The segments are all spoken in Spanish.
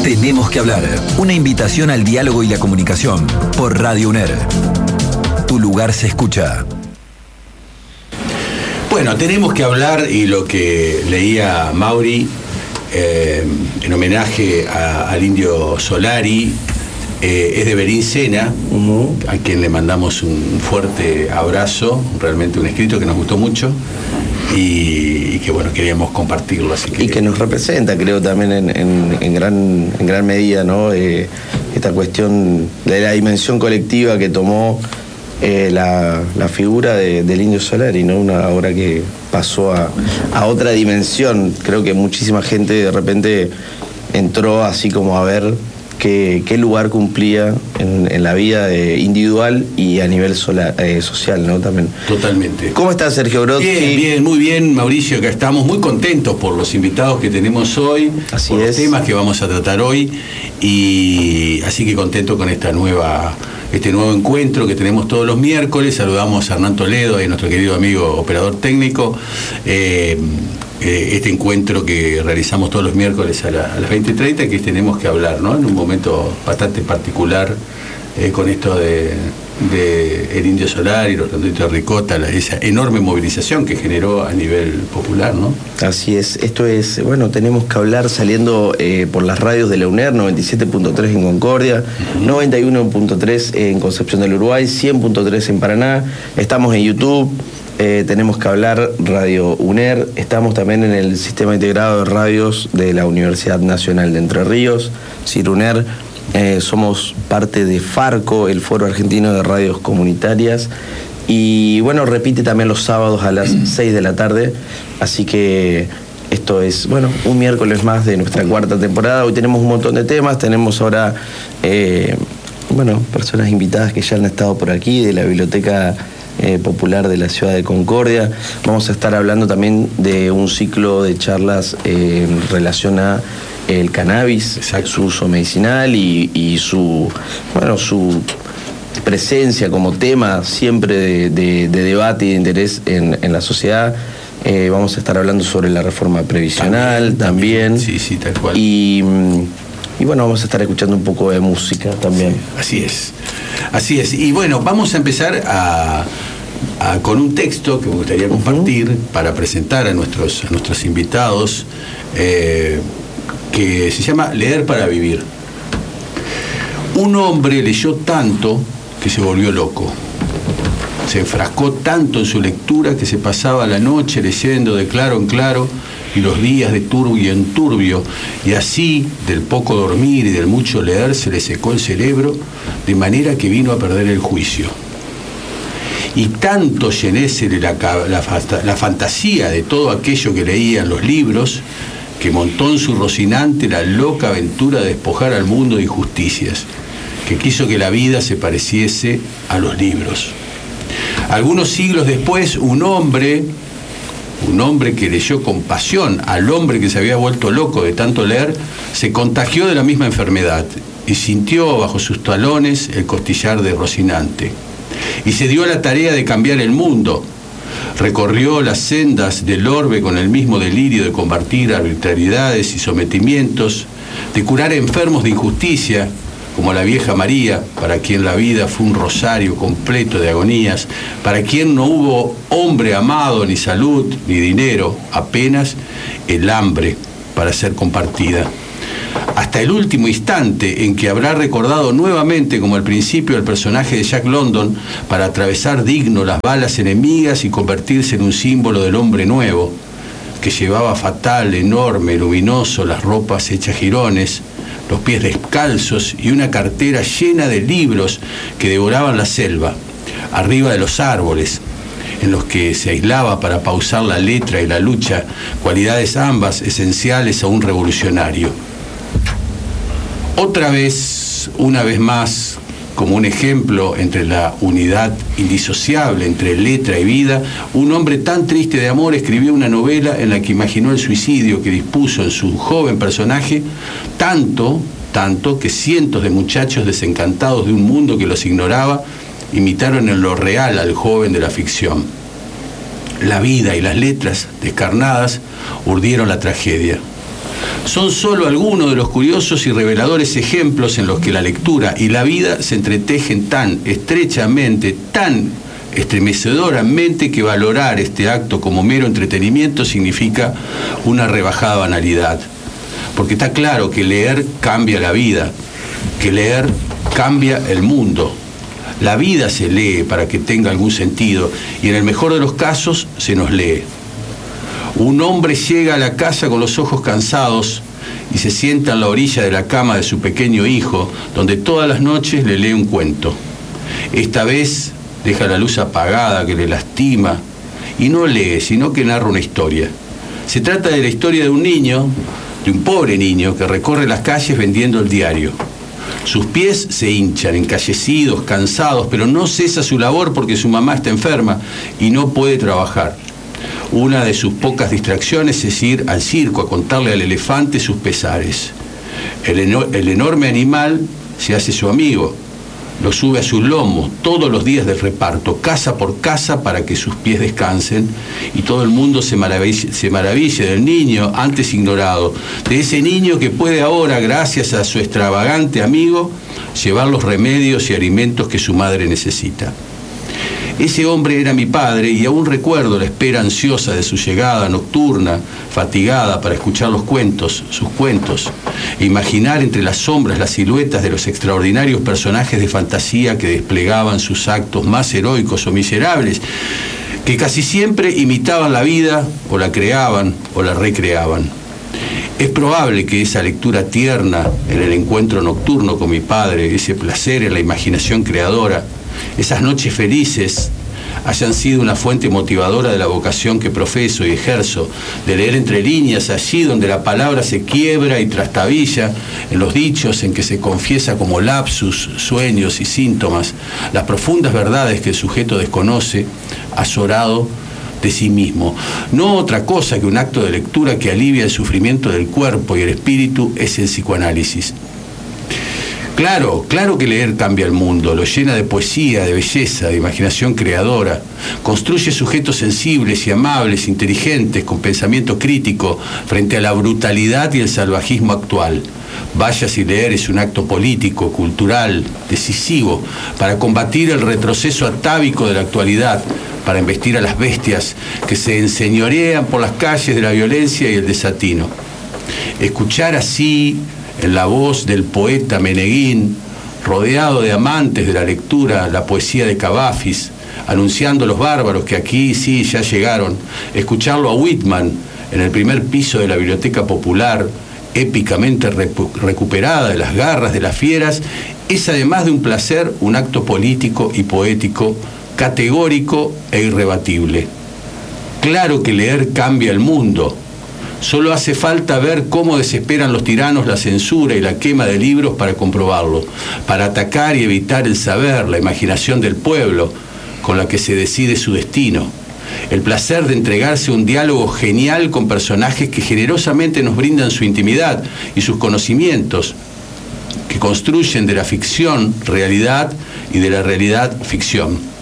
Tenemos que hablar. Una invitación al diálogo y la comunicación por Radio UNER. Tu lugar se escucha. Bueno, tenemos que hablar, y lo que leía Mauri en homenaje al Indio Solari, es de Berín Sena, a quien le mandamos un fuerte abrazo, realmente un escrito que nos gustó mucho y que bueno, queríamos compartirlo. Así que... Y que nos representa, creo, también en gran medida, ¿no? Esta cuestión de la dimensión colectiva que tomó la figura del Indio Solari, ¿no? Una obra que pasó a otra dimensión. Creo que muchísima gente de repente entró así como a ver qué lugar cumplía en la vida individual y a nivel social, ¿no? También. Totalmente. ¿Cómo estás, Sergio Brodsky? Bien, muy bien, Mauricio, acá estamos muy contentos por los invitados que tenemos hoy, así por es. Los temas que vamos a tratar hoy, y así que contento con este nuevo encuentro que tenemos todos los miércoles. Saludamos a Hernán Toledo, nuestro querido amigo operador técnico. Este encuentro que realizamos todos los miércoles a las 20:30, que tenemos que hablar, ¿no? En un momento bastante particular, con esto de el Indio Solari, los Redonditos de Ricota, esa enorme movilización que generó a nivel popular, ¿no? Así es. Esto es, bueno, tenemos que hablar saliendo por las radios de la UNER, 97.3 en Concordia, 91.3 en Concepción del Uruguay, 100.3 en Paraná. Estamos en YouTube. Tenemos que hablar Radio UNER. Estamos también en el Sistema Integrado de Radios de la Universidad Nacional de Entre Ríos, CIRUNER. Somos parte de FARCO, el Foro Argentino de Radios Comunitarias. Y bueno, repite también los sábados a las 6 de la tarde. Así que esto es, bueno, un miércoles más de nuestra cuarta temporada. Hoy tenemos un montón de temas. Tenemos ahora, personas invitadas que ya han estado por aquí, de la Biblioteca Popular de la Ciudad de Concordia. Vamos a estar hablando también de un ciclo de charlas en relación a el cannabis, su uso medicinal y su presencia como tema siempre de debate y de interés en la sociedad. Vamos a estar hablando sobre la reforma previsional también. Sí, tal cual. Y bueno, vamos a estar escuchando un poco de música también. Sí, así es. Y bueno, vamos a empezar con un texto que me gustaría compartir para presentar a nuestros invitados, que se llama Leer para vivir. Un hombre leyó tanto que se volvió loco. Se enfrascó tanto en su lectura que se pasaba la noche leyendo de claro en claro y los días de turbio en turbio, y así, del poco dormir y del mucho leer, se le secó el cerebro, de manera que vino a perder el juicio. Y tanto llenésele la fantasía de todo aquello que leía en los libros, que montó en su Rocinante la loca aventura de despojar al mundo de injusticias, que quiso que la vida se pareciese a los libros. Algunos siglos después, un hombre que leyó con pasión al hombre que se había vuelto loco de tanto leer, se contagió de la misma enfermedad y sintió bajo sus talones el costillar de Rocinante. Y se dio a la tarea de cambiar el mundo. Recorrió las sendas del orbe con el mismo delirio de combatir arbitrariedades y sometimientos, de curar enfermos de injusticia, como la vieja María, para quien la vida fue un rosario completo de agonías, para quien no hubo hombre amado, ni salud, ni dinero, apenas el hambre para ser compartida. Hasta el último instante en que habrá recordado nuevamente como al principio el personaje de Jack London para atravesar digno las balas enemigas y convertirse en un símbolo del hombre nuevo, que llevaba fatal, enorme, luminoso, las ropas hechas jirones, los pies descalzos y una cartera llena de libros que devoraban la selva, arriba de los árboles, en los que se aislaba para pausar la letra y la lucha, cualidades ambas esenciales a un revolucionario. Otra vez, una vez más, como un ejemplo entre la unidad indisociable entre letra y vida, un hombre tan triste de amor escribió una novela en la que imaginó el suicidio que dispuso en su joven personaje, tanto que cientos de muchachos desencantados de un mundo que los ignoraba, imitaron en lo real al joven de la ficción. La vida y las letras descarnadas urdieron la tragedia. Son solo algunos de los curiosos y reveladores ejemplos en los que la lectura y la vida se entretejen tan estrechamente, tan estremecedoramente, que valorar este acto como mero entretenimiento significa una rebajada banalidad. Porque está claro que leer cambia la vida, que leer cambia el mundo. La vida se lee para que tenga algún sentido, y en el mejor de los casos se nos lee. Un hombre llega a la casa con los ojos cansados y se sienta en la orilla de la cama de su pequeño hijo, donde todas las noches le lee un cuento. Esta vez deja la luz apagada que le lastima y no lee, sino que narra una historia. Se trata de la historia de un niño, de un pobre niño que recorre las calles vendiendo el diario. Sus pies se hinchan, encallecidos, cansados, pero no cesa su labor porque su mamá está enferma y no puede trabajar. Una de sus pocas distracciones es ir al circo a contarle al elefante sus pesares. El enorme animal se hace su amigo, lo sube a sus lomos todos los días del reparto, casa por casa, para que sus pies descansen, y todo el mundo se maraville del niño antes ignorado, de ese niño que puede ahora, gracias a su extravagante amigo, llevar los remedios y alimentos que su madre necesita. Ese hombre era mi padre, y aún recuerdo la espera ansiosa de su llegada nocturna, fatigada para escuchar sus cuentos, e imaginar entre las sombras las siluetas de los extraordinarios personajes de fantasía que desplegaban sus actos más heroicos o miserables, que casi siempre imitaban la vida, o la creaban, o la recreaban. Es probable que esa lectura tierna en el encuentro nocturno con mi padre, ese placer en la imaginación creadora, esas noches felices, hayan sido una fuente motivadora de la vocación que profeso y ejerzo, de leer entre líneas allí donde la palabra se quiebra y trastabilla, en los dichos en que se confiesa como lapsus, sueños y síntomas, las profundas verdades que el sujeto desconoce, azorado de sí mismo. No otra cosa que un acto de lectura que alivia el sufrimiento del cuerpo y el espíritu es el psicoanálisis. Claro que leer cambia el mundo, lo llena de poesía, de belleza, de imaginación creadora, construye sujetos sensibles y amables, inteligentes, con pensamiento crítico frente a la brutalidad y el salvajismo actual. Vaya si leer es un acto político, cultural, decisivo, para combatir el retroceso atávico de la actualidad, para embestir a las bestias que se enseñorean por las calles de la violencia y el desatino. Escuchar así, en la voz del poeta Meneguín, rodeado de amantes de la lectura, la poesía de Cavafis, anunciando los bárbaros que aquí sí ya llegaron, escucharlo a Whitman en el primer piso de la Biblioteca Popular, épicamente recuperada de las garras de las fieras, es además de un placer, un acto político y poético, categórico e irrebatible. Claro que leer cambia el mundo. Solo hace falta ver cómo desesperan los tiranos la censura y la quema de libros para comprobarlo, para atacar y evitar el saber, la imaginación del pueblo con la que se decide su destino. El placer de entregarse a un diálogo genial con personajes que generosamente nos brindan su intimidad y sus conocimientos, que construyen de la ficción realidad y de la realidad ficción.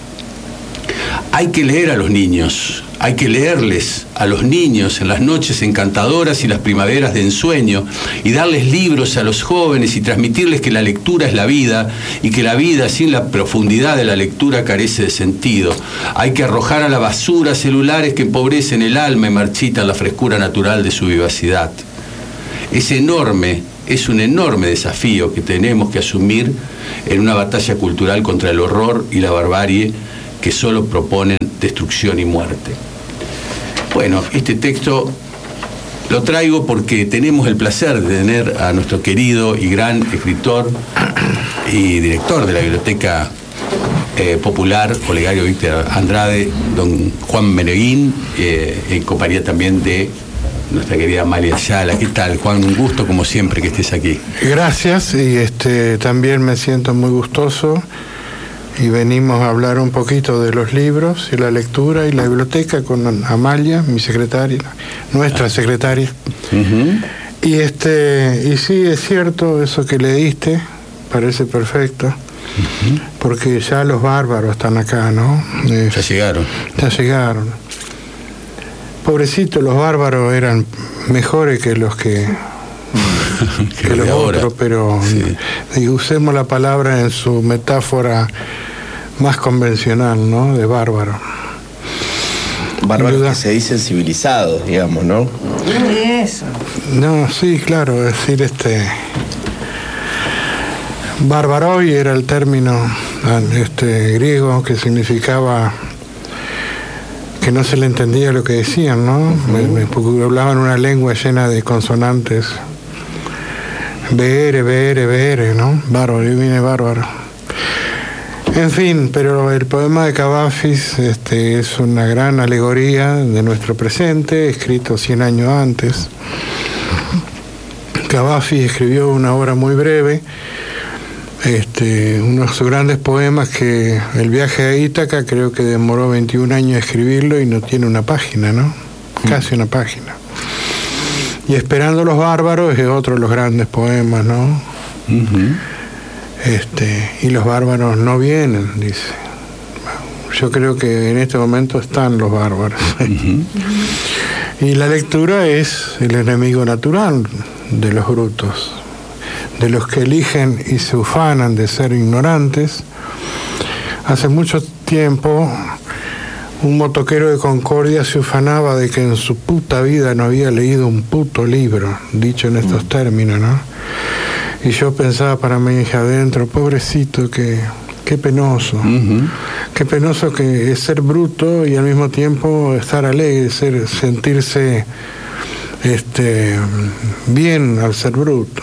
Hay que leer a los niños, hay que leerles a los niños en las noches encantadoras y las primaveras de ensueño, y darles libros a los jóvenes y transmitirles que la lectura es la vida, y que la vida sin la profundidad de la lectura carece de sentido. Hay que arrojar a la basura celulares que empobrecen el alma y marchitan la frescura natural de su vivacidad. Es un enorme desafío que tenemos que asumir en una batalla cultural contra el horror y la barbarie que solo proponen destrucción y muerte. Bueno, este texto lo traigo porque tenemos el placer de tener a nuestro querido y gran escritor y director de la Biblioteca Popular, Olegario Víctor Andrade, don Juan Meneguín, en compañía también de nuestra querida Amalia Ayala. ¿Qué tal, Juan? Un gusto, como siempre, que estés aquí. Gracias, y también me siento muy gustoso. Y venimos a hablar un poquito de los libros y la lectura y la biblioteca con Amalia, mi secretaria, nuestra secretaria. Uh-huh. Y sí, es cierto, eso que leíste, parece perfecto. Uh-huh. Porque ya los bárbaros están acá, ¿no? Ya llegaron. Ya llegaron. Pobrecitos, los bárbaros eran mejores que los que que los otros, pero sí, usemos la palabra en su metáfora más convencional, ¿no? De bárbaro. Bárbaros que se dicen civilizados, digamos, ¿no? Eso. No, sí, claro, es decir, barbaroi era el término griego que significaba que no se le entendía lo que decían, ¿no? Porque hablaban una lengua llena de consonantes. BR, ¿no? Bárbaro, y viene bárbaro. En fin, pero el poema de Cavafis es una gran alegoría de nuestro presente, escrito 100 años antes. Cavafis escribió una obra muy breve, uno de sus grandes poemas, que El viaje a Ítaca, creo que demoró 21 años escribirlo y no tiene una página, ¿no? Casi una página. Y Esperando los bárbaros es otro de los grandes poemas, ¿no? Y los bárbaros no vienen, dice. Yo creo que en este momento están los bárbaros. Y la lectura es el enemigo natural de los brutos, de los que eligen y se ufanan de ser ignorantes. Hace mucho tiempo un motoquero de Concordia se ufanaba de que en su puta vida no había leído un puto libro, dicho en estos términos, ¿no? Y yo pensaba para mí adentro, pobrecito, qué penoso. Qué penoso que es ser bruto y al mismo tiempo estar alegre, sentirse bien al ser bruto.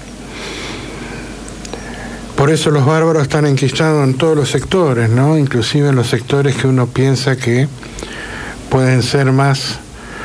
Por eso los bárbaros están enquistados en todos los sectores, ¿no? Inclusive en los sectores que uno piensa que pueden ser más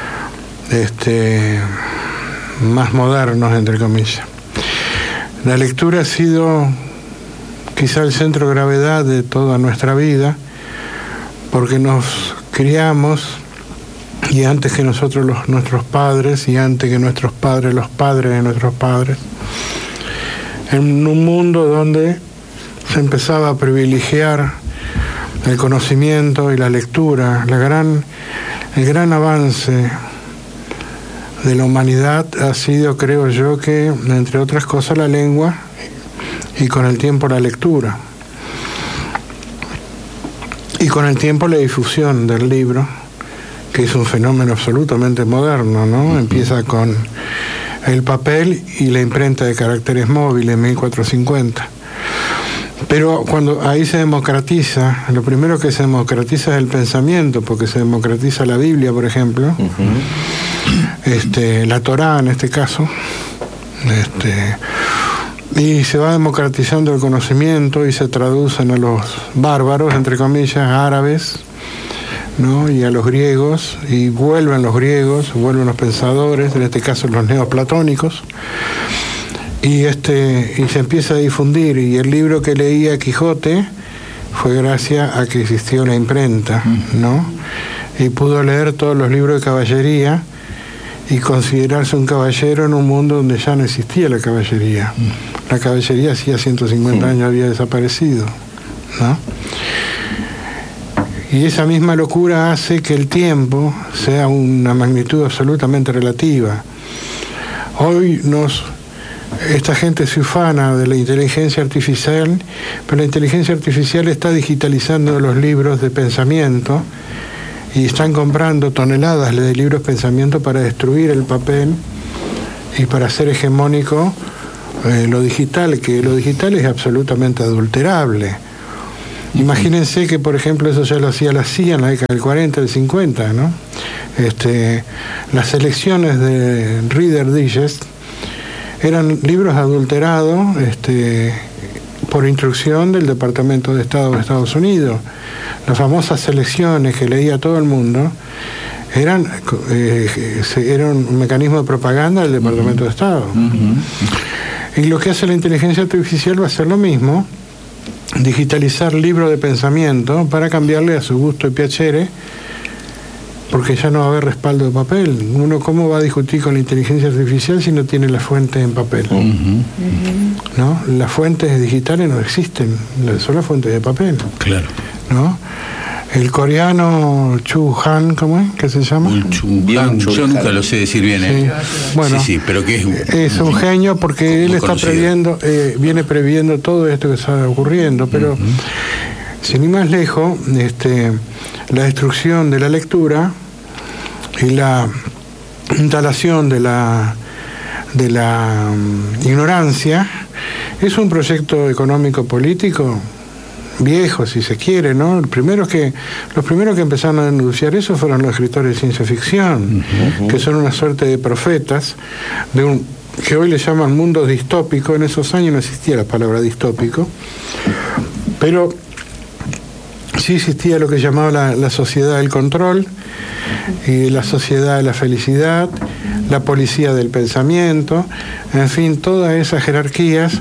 modernos, entre comillas. La lectura ha sido quizá el centro de gravedad de toda nuestra vida, porque nos criamos, y antes que nosotros nuestros padres, y antes que nuestros padres, los padres de nuestros padres, en un mundo donde se empezaba a privilegiar el conocimiento y la lectura. El gran avance de la humanidad ha sido, creo yo, que entre otras cosas la lengua y con el tiempo la lectura. Y con el tiempo la difusión del libro, que es un fenómeno absolutamente moderno, ¿no? Empieza con el papel y la imprenta de caracteres móviles en 1450. Pero cuando ahí se democratiza, lo primero que se democratiza es el pensamiento, porque se democratiza la Biblia, por ejemplo, la Torá en este caso, y se va democratizando el conocimiento y se traducen a los bárbaros, entre comillas, árabes, ¿no? Y a los griegos, y vuelven los griegos, vuelven los pensadores, en este caso los neoplatónicos, y se empieza a difundir. Y el libro que leía Quijote fue gracias a que existió la imprenta, ¿no? Y pudo leer todos los libros de caballería y considerarse un caballero en un mundo donde ya no existía la caballería. La caballería hacía 150 años había desaparecido, ¿no? Y esa misma locura hace que el tiempo sea una magnitud absolutamente relativa. Hoy esta gente se ufana de la inteligencia artificial, pero la inteligencia artificial está digitalizando los libros de pensamiento y están comprando toneladas de libros de pensamiento para destruir el papel y para hacer hegemónico lo digital, que lo digital es absolutamente adulterable. Imagínense que, por ejemplo, eso ya lo hacía la CIA en la década del 40, del 50, ¿no? Las selecciones de Reader Digest eran libros adulterados por instrucción del Departamento de Estado de Estados Unidos. Las famosas selecciones que leía todo el mundo eran un mecanismo de propaganda del Departamento de Estado. Y lo que hace la inteligencia artificial va a ser lo mismo: digitalizar libros de pensamiento para cambiarle a su gusto y piacere, porque ya no va a haber respaldo de papel. Uno, ¿cómo va a discutir con la inteligencia artificial si no tiene las fuentes en papel? ¿No? Las fuentes digitales no existen, son las fuentes de papel. Claro. ¿No? El coreano Chu Han, ¿cómo es? ¿Qué se llama? Yo nunca lo sé decir bien. Sí. Bueno, sí, pero que es un genio porque él está previendo, viene previendo todo esto que está ocurriendo, pero sin ir más lejos, la destrucción de la lectura y la instalación de la ignorancia es un proyecto económico político viejo, si se quiere, ¿no? Los primeros que empezaron a denunciar eso fueron los escritores de ciencia ficción, que son una suerte de profetas que hoy le llaman mundo distópico. En esos años no existía la palabra distópico, pero sí existía lo que llamaba la sociedad del control, y la sociedad de la felicidad, la policía del pensamiento, en fin, todas esas jerarquías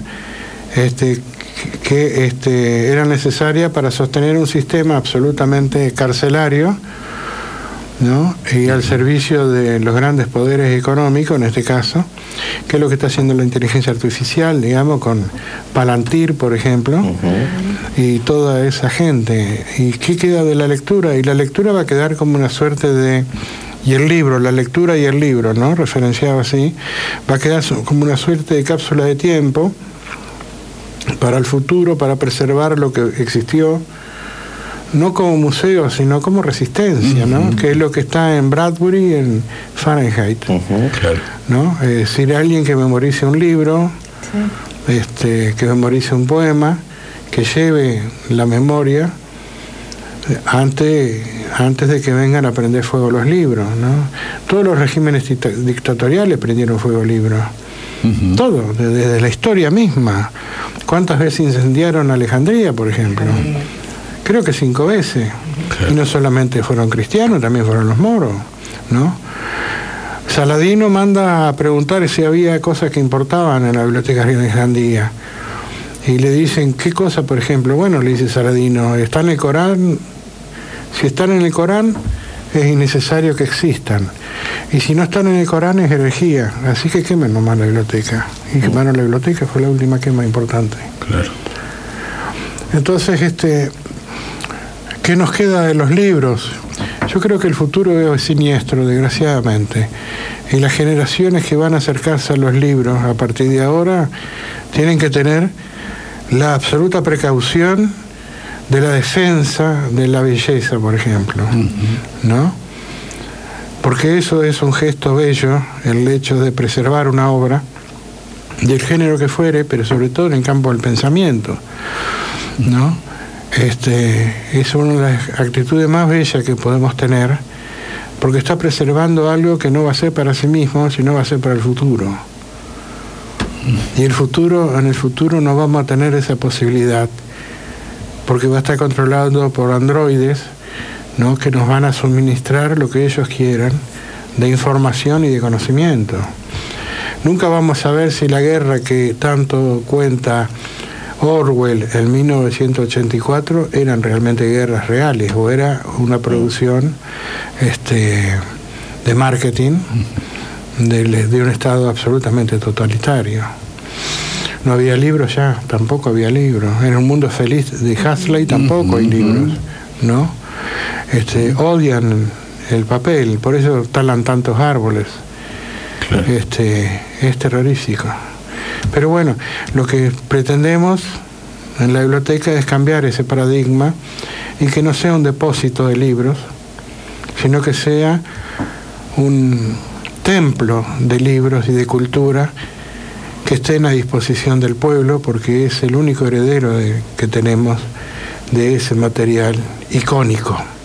que eran necesarias para sostener un sistema absolutamente carcelario, ¿no? Y al servicio de los grandes poderes económicos, en este caso, que es lo que está haciendo la inteligencia artificial, digamos, con Palantir, por ejemplo, y toda esa gente. ¿Y qué queda de la lectura? Y la lectura va a quedar como una suerte de... Y el libro, la lectura y el libro, ¿no? Referenciado así, va a quedar como una suerte de cápsula de tiempo para el futuro, para preservar lo que existió, no como museo, sino como resistencia, ¿no? Que es lo que está en Bradbury, en Fahrenheit, claro, ¿no? Es decir, alguien que memorice un libro, que memorice un poema, que lleve la memoria antes de que vengan a prender fuego los libros, ¿no? Todos los regímenes dictatoriales prendieron fuego libros. Todo, desde la historia misma. ¿Cuántas veces incendiaron Alejandría, por ejemplo? Creo que 5 veces. Y no solamente fueron cristianos, también fueron los moros, ¿no? Saladino manda a preguntar si había cosas que importaban en la biblioteca de Alejandría. Y le dicen, ¿qué cosa, por ejemplo? Bueno, le dice Saladino, está en el Corán. Si están en el Corán, es innecesario que existan. Y si no están en el Corán, es herejía. Así que quemen nomás la biblioteca. Y quemaron la biblioteca, fue la última quema importante. Claro. Entonces, ¿qué nos queda de los libros? Yo creo que el futuro es siniestro, desgraciadamente. Y las generaciones que van a acercarse a los libros a partir de ahora tienen que tener la absoluta precaución de la defensa de la belleza, por ejemplo, ¿no? Porque eso es un gesto bello, el hecho de preservar una obra del género que fuere, pero sobre todo en el campo del pensamiento, ¿no? Es una de las actitudes más bellas que podemos tener, porque está preservando algo que no va a ser para sí mismo, sino va a ser para el futuro. Y en el futuro no vamos a tener esa posibilidad, porque va a estar controlado por androides, ¿no? Que nos van a suministrar lo que ellos quieran de información y de conocimiento. Nunca vamos a saber si la guerra que tanto cuenta Orwell en 1984 eran realmente guerras reales o era una producción de marketing de un estado absolutamente totalitario. No había libros ya, tampoco había libros. En un mundo feliz de Huxley tampoco hay libros, ¿no? Odian el papel, por eso talan tantos árboles. Claro. Es terrorífico. Pero bueno, lo que pretendemos en la biblioteca es cambiar ese paradigma y que no sea un depósito de libros, sino que sea un templo de libros y de cultura que estén a disposición del pueblo, porque es el único heredero que tenemos de ese material icónico.